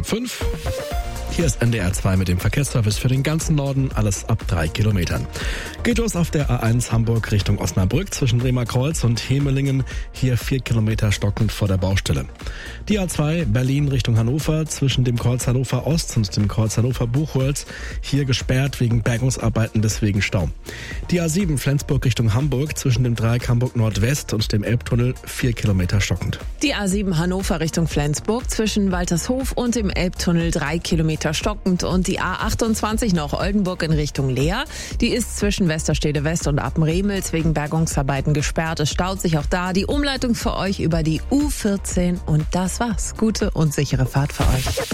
4:30. Hier ist NDR 2 mit dem Verkehrsservice für den ganzen Norden, alles ab 3 Kilometern. Geht los auf der A1 Hamburg Richtung Osnabrück zwischen Bremerkreuz und Hemelingen, hier 4 Kilometer stockend vor der Baustelle. Die A2 Berlin Richtung Hannover zwischen dem Kreuz Hannover Ost und dem Kreuz Hannover Buchholz, hier gesperrt wegen Bergungsarbeiten, deswegen Stau. Die A7 Flensburg Richtung Hamburg zwischen dem Dreieck Hamburg Nordwest und dem Elbtunnel 4 Kilometer stockend. Die A7 Hannover Richtung Flensburg zwischen Waltershof und dem Elbtunnel 3 Kilometer stockend und die A28 noch Oldenburg in Richtung Leer. Die ist zwischen Westerstede West und Appenremels wegen Bergungsarbeiten gesperrt. Es staut sich auch da. Die Umleitung für euch über die U14 und das war's. Gute und sichere Fahrt für euch.